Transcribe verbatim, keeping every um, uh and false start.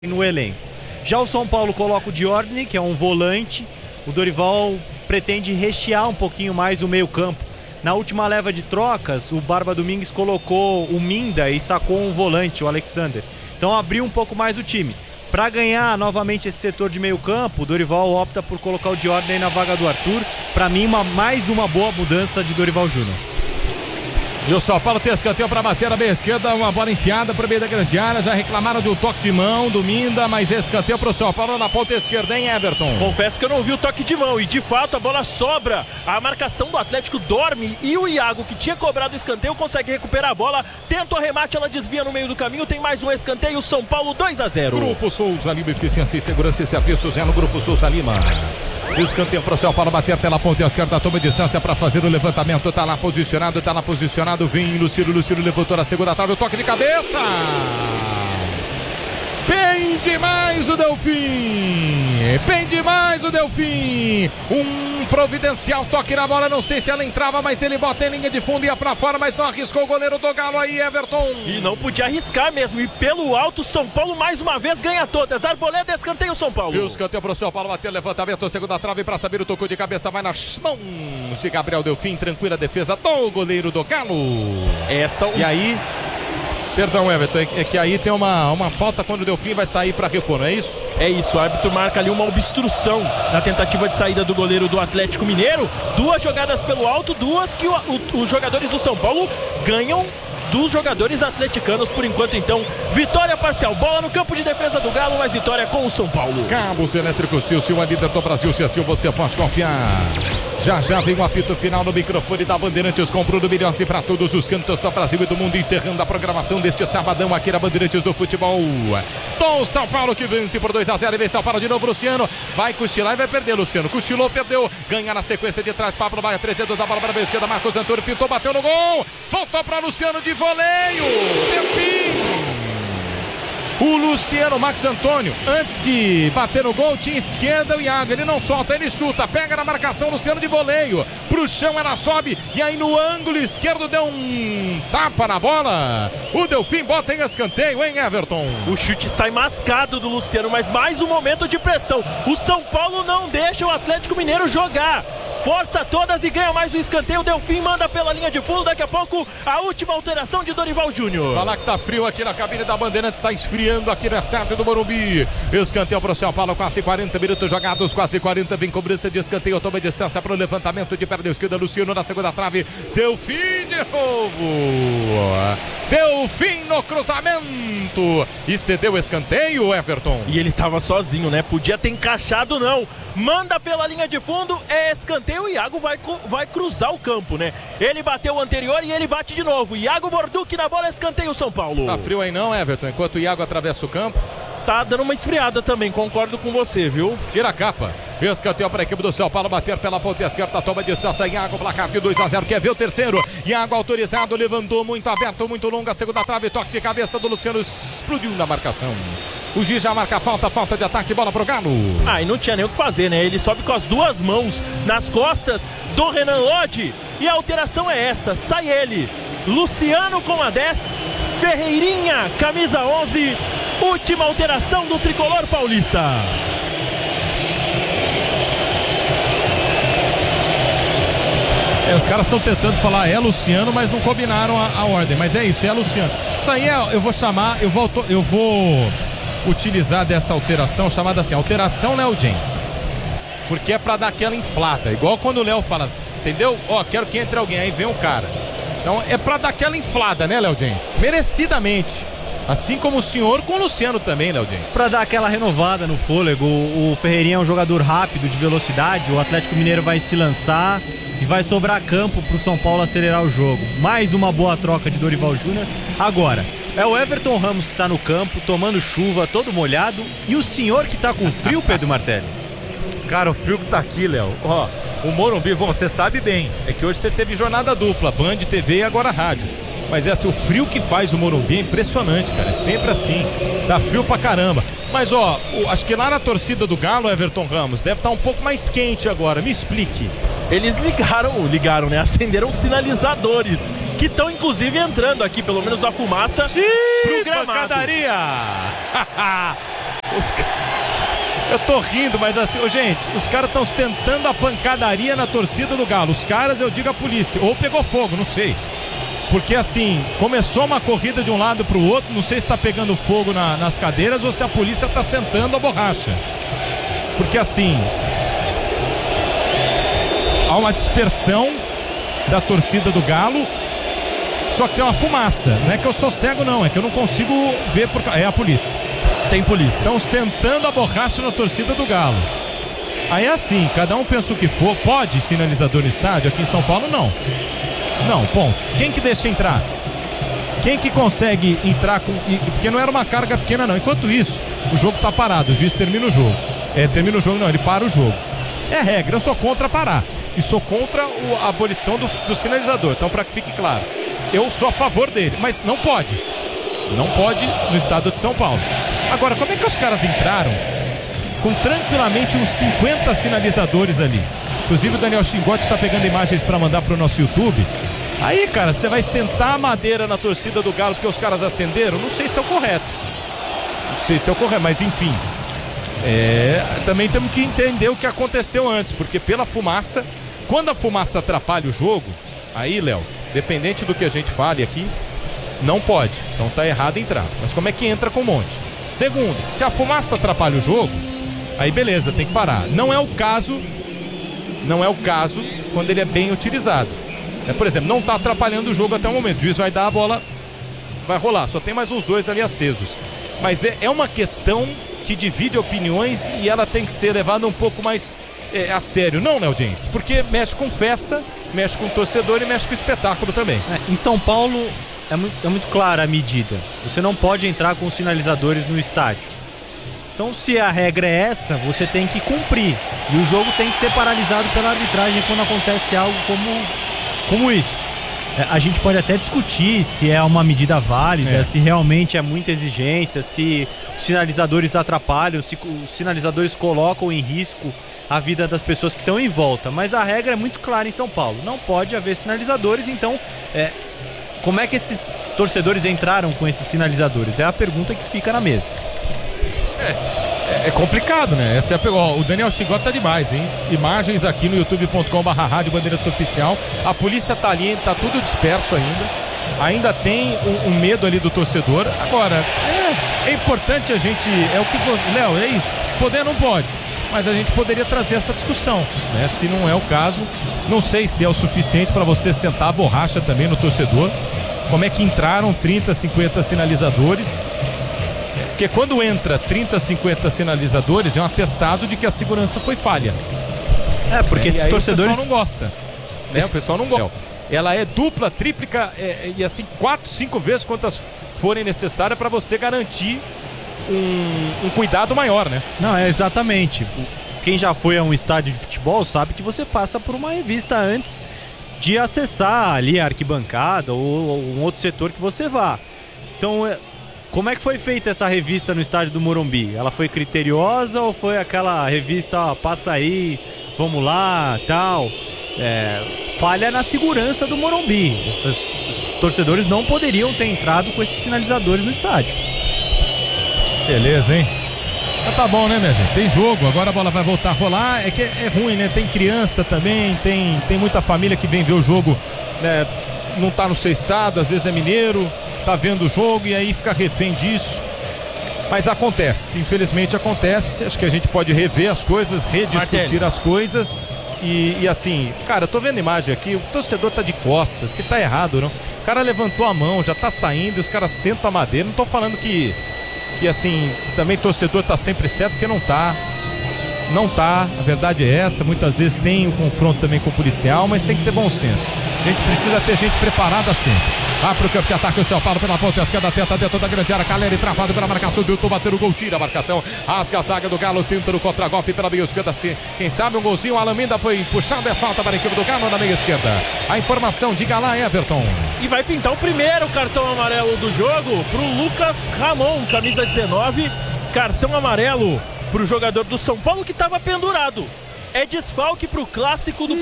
no elenco. Já o São Paulo coloca o Diordini, que é um volante. O Dorival pretende rechear um pouquinho mais o meio campo. Na última leva de trocas, o Barba Domingues colocou o Minda e sacou um volante, o Alexander. Então abriu um pouco mais o time. Para ganhar novamente esse setor de meio campo, o Dorival opta por colocar o Diordini na vaga do Arthur. Para mim, uma, mais uma boa mudança de Dorival Júnior. E o São Paulo tem escanteio para bater na meia esquerda, uma bola enfiada para o meio da grande área. Já reclamaram de um toque de mão do Minda, mas escanteio para o São Paulo na ponta esquerda, hein, Everton? Confesso que eu não vi o toque de mão e de fato a bola sobra. A marcação do Atlético dorme e o Iago, que tinha cobrado o escanteio, consegue recuperar a bola. Tenta o remate, ela desvia no meio do caminho. Tem mais um escanteio, São Paulo dois a zero. Grupo Souza Lima, eficiência e segurança e serviços é no Grupo Souza Lima. Escanteio para o São Paulo bater pela ponta esquerda, toma distância para fazer o levantamento. Tá lá posicionado, tá lá posicionado. Vem Lucílio, Lucílio levantou na segunda trave, o toque de cabeça. Bem demais o Delfim, bem demais o Delfim. Um providencial toque na bola, não sei se ela entrava, mas ele bota em linha de fundo e ia pra fora, mas não arriscou o goleiro do Galo aí, Everton. E não podia arriscar mesmo, e pelo alto, São Paulo mais uma vez ganha todas. Arboleda, escanteio São Paulo. E o escanteio pro São Paulo, bater levantamento, segunda trave pra saber o toco de cabeça, vai nas mãos de Gabriel Delfim, tranquila defesa do goleiro do Galo. Essa E aí... Perdão, Everton, é que aí tem uma, uma falta quando o Delfim vai sair para repor, não é isso? É isso, o árbitro marca ali uma obstrução na tentativa de saída do goleiro do Atlético Mineiro. Duas jogadas pelo alto, duas que o, o, os jogadores do São Paulo ganham dos jogadores atleticanos por enquanto. Então, vitória parcial, bola no campo de defesa do Galo, mas vitória com o São Paulo. Cabos Elétricos Silcio, a líder do Brasil, se assim você pode confiar. Já já vem o apito final no microfone da Bandeirantes com Bruno Milhões para todos os cantos do Brasil e do mundo, encerrando a programação deste sabadão aqui na Bandeirantes do Futebol. Do São Paulo que vence por dois a zero e vem São Paulo de novo, Luciano. Vai cochilar e vai perder, Luciano. Cochilou, perdeu, ganha na sequência de trás, Pablo vai a três dedos da bola para a esquerda, Marcos Antônio fintou, bateu no gol, voltou para Luciano de voleio, Delfim. O Luciano, Marcos Antônio, antes de bater no gol, tinha esquerda o Iago, ele não solta, ele chuta, pega na marcação, Luciano de voleio, pro chão ela sobe, e aí no ângulo esquerdo deu um tapa na bola, o Delfim bota em escanteio, hein, Everton? O chute sai mascado do Luciano, mas mais um momento de pressão, o São Paulo não deixa o Atlético Mineiro jogar. Força todas e ganha mais um escanteio. O Delfim manda pela linha de fundo. Daqui a pouco a última alteração de Dorival Júnior. Falar que tá frio aqui na cabine da Bandeirantes, está esfriando aqui no estádio do Morumbi. Escanteio para o São Paulo, quase quarenta minutos jogados, quase quarenta. Vem cobrança de escanteio, toma distância para o levantamento de perna esquerda. Luciano na segunda trave. Delfim de novo. Delfim no cruzamento. E cedeu o escanteio, Everton. E ele tava sozinho, né? Podia ter encaixado, não. Manda pela linha de fundo, é escanteio. O Iago vai, vai cruzar o campo, né? Ele bateu o anterior e ele bate de novo. Iago Borduque na bola, escanteio São Paulo. Tá frio aí não, Everton? Enquanto o Iago atravessa o campo. Tá dando uma esfriada também, concordo com você, viu? Tira a capa. Escanteio para a equipe do São Paulo bater pela ponta esquerda, toma distância, Iago, placar de dois a zero, quer ver o terceiro, Iago autorizado, levantou muito aberto, muito longa, segunda trave, toque de cabeça do Luciano, explodiu na marcação. O G já marca a falta, falta de ataque, bola pro Galo. Ah, e não tinha nem o que fazer, né? Ele sobe com as duas mãos nas costas do Renan Lodge e a alteração é essa, sai ele, Luciano com a dez, Ferreirinha, camisa onze, última alteração do tricolor paulista. É, os caras estão tentando falar é Luciano, mas não combinaram a, a ordem, mas é isso, é Luciano. Isso aí é, eu vou chamar, eu vou, eu vou utilizar dessa alteração, chamada assim, alteração Léo James, porque é pra dar aquela inflada, igual quando o Léo fala, entendeu? Ó, quero que entre alguém, aí vem um cara. Então é pra dar aquela inflada, né, Léo James? Merecidamente. Assim como o senhor com o Luciano também, Léo James. Pra dar aquela renovada no fôlego, o Ferreirinha é um jogador rápido, de velocidade, o Atlético Mineiro vai se lançar e vai sobrar campo pro São Paulo acelerar o jogo. Mais uma boa troca de Dorival Júnior. Agora, é o Everton Ramos que tá no campo, tomando chuva, todo molhado, e o senhor que tá com frio, Pedro Martelli? Cara, o frio que tá aqui, Léo. Ó, o Morumbi, bom, você sabe bem, é que hoje você teve jornada dupla, Band T V e agora rádio. Mas é assim, o frio que faz o Morumbi é impressionante, cara. É sempre assim. Dá frio pra caramba. Mas, ó, o, acho que lá na torcida do Galo, Everton Ramos, deve estar um pouco mais quente agora. Me explique. Eles ligaram, ligaram, né? Acenderam sinalizadores, que estão inclusive entrando aqui, pelo menos a fumaça, Sim, pro gramado. pancadaria! Os... Eu tô rindo, mas assim, ô, gente, os caras estão sentando a pancadaria na torcida do Galo. Os caras, eu digo a polícia, ou pegou fogo, não sei. Porque assim, começou uma corrida de um lado pro outro, não sei se tá pegando fogo na, nas cadeiras ou se a polícia tá sentando a borracha. Porque assim, há uma dispersão da torcida do Galo, só que tem uma fumaça. Não é que eu sou cego não, é que eu não consigo ver, por... é a polícia. Tem polícia. Estão sentando a borracha na torcida do Galo. Aí é assim, cada um pensa o que for. Pode sinalizador no estádio? Aqui em São Paulo não. Não, ponto. Quem que deixa entrar? Quem que consegue entrar com... Porque não era uma carga pequena não. Enquanto isso, o jogo tá parado, o juiz termina o jogo. É, termina o jogo não, ele para o jogo. É regra, eu sou contra parar. E sou contra o, a abolição do, do sinalizador. Então, para que fique claro, eu sou a favor dele, mas não pode. Não pode no estado de São Paulo. Agora, como é que os caras entraram com tranquilamente uns cinquenta sinalizadores ali? Inclusive o Daniel Chingotti está pegando imagens para mandar para o nosso YouTube. Aí, cara, você vai sentar a madeira na torcida do Galo porque os caras acenderam? Não sei se é o correto. Não sei se é o correto, mas enfim. É, também temos que entender o que aconteceu antes, porque pela fumaça, quando a fumaça atrapalha o jogo, aí, Léo, dependente do que a gente fale aqui, não pode. Então tá errado entrar. Mas como é que entra com um monte? Segundo, se a fumaça atrapalha o jogo, aí beleza, tem que parar. Não é o caso, não é o caso quando ele é bem utilizado. É, por exemplo, não está atrapalhando o jogo até o momento. O juiz vai dar a bola, vai rolar. Só tem mais uns dois ali acesos. Mas é, é uma questão que divide opiniões e ela tem que ser levada um pouco mais é, a sério. Não, Léo James? Porque mexe com festa, mexe com torcedor e mexe com espetáculo também. É, em São Paulo é muito, é muito clara a medida. Você não pode entrar com sinalizadores no estádio. Então, se a regra é essa, você tem que cumprir. E o jogo tem que ser paralisado pela arbitragem quando acontece algo como, como isso. É, a gente pode até discutir se é uma medida válida, é. se realmente é muita exigência, se os sinalizadores atrapalham, se os sinalizadores colocam em risco a vida das pessoas que estão em volta. Mas a regra é muito clara em São Paulo. Não pode haver sinalizadores, então... É, como é que esses torcedores entraram com esses sinalizadores? É a pergunta que fica na mesa. É, é complicado, né? Essa é a pergunta. O Daniel Chingotti tá demais, hein? Imagens aqui no youtube ponto com barra rádio Bandeirantes Oficial. A polícia tá ali, tá tudo disperso ainda. Ainda tem um, um medo ali do torcedor. Agora, é, é importante a gente... É o que... Léo, é isso. Poder não pode. Mas a gente poderia trazer essa discussão, né? Se não é o caso, não sei se é o suficiente para você sentar a borracha também no torcedor. Como é que entraram trinta, cinquenta sinalizadores? Porque quando entra trinta, cinquenta sinalizadores, é um atestado de que a segurança foi falha. É, porque é, esses torcedores... O pessoal não gosta. Né? Esse... O pessoal não gosta. Ela é dupla, tríplica é, e assim, quatro, cinco vezes quantas forem necessárias para você garantir um, um cuidado maior, né? Não, é exatamente. Quem já foi a um estádio de futebol sabe que você passa por uma revista antes de acessar ali a arquibancada ou, ou um outro setor que você vá. Então, como é que foi feita essa revista no estádio do Morumbi? Ela foi criteriosa ou foi aquela revista, ó, passa aí, vamos lá, tal? É, falha na segurança do Morumbi. Essas, esses torcedores não poderiam ter entrado com esses sinalizadores no estádio. Beleza, hein? Mas tá bom, né, minha gente? Tem jogo, agora a bola vai voltar a rolar. É que é, é ruim, né? Tem criança também, tem, tem muita família que vem ver o jogo, né? Não tá no seu estado, às vezes é mineiro, tá vendo o jogo e aí fica refém disso. Mas acontece, infelizmente acontece. Acho que a gente pode rever as coisas, rediscutir Martelli. as coisas. E, e assim, cara, eu tô vendo a imagem aqui, o torcedor tá de costas, se tá errado ou não. O cara levantou a mão, já tá saindo, os caras sentam a madeira. Não tô falando que, que assim, também torcedor tá sempre certo, porque não tá. Não tá, a verdade é essa. Muitas vezes tem o confronto também com o policial, mas tem que ter bom senso. A gente precisa ter gente preparada sempre. Vai pro campo de ataque o São Paulo pela ponta esquerda, tenta dentro da grande área. Caleri travado pela marcação do YouTube, bater o gol, tira a marcação. Rasga a zaga do Galo, tenta no contra-golpe pela meia esquerda. Assim, quem sabe um golzinho. O Alaminda foi puxado, é falta para a equipe do Galo na meia esquerda. A informação, diga lá, Everton. E vai pintar o primeiro cartão amarelo do jogo pro Lucas Ramon, camisa dezenove. Cartão amarelo pro jogador do São Paulo que estava pendurado. É desfalque pro clássico do